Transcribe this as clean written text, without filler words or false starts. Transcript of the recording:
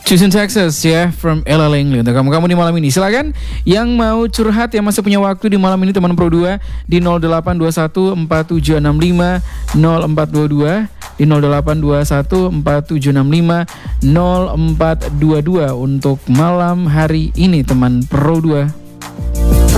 Houston, Texas ya, from Ella Langley. Untuk kamu di malam ini, silakan yang mau curhat, yang masih punya waktu di malam ini teman Pro 2 di 0821 4765 0422, di 0821 4765 0422 untuk malam hari ini teman Pro 2.